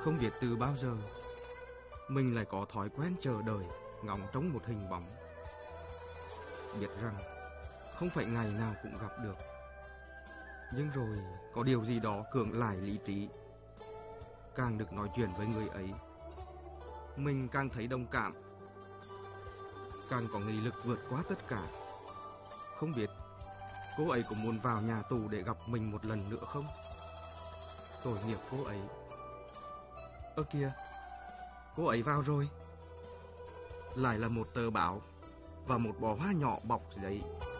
Không biết từ bao giờ mình lại có thói quen chờ đợi, ngóng trông một hình bóng. Biết rằng không phải ngày nào cũng gặp được, nhưng rồi có điều gì đó cưỡng lại lý trí. Càng được nói chuyện với người ấy, mình càng thấy đồng cảm, càng có nghị lực vượt qua tất cả. Không biết cô ấy có muốn vào nhà tù để gặp mình một lần nữa không? Tội nghiệp cô ấy. Ơ kìa, cô ấy vào rồi. Lại là một tờ báo và một bó hoa nhỏ bọc giấy.